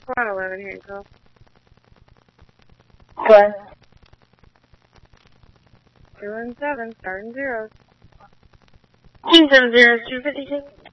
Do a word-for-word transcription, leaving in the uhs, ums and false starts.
Squad eleven handcuff. What? Two and seven, starting zeros. Two seven zero two fifty six.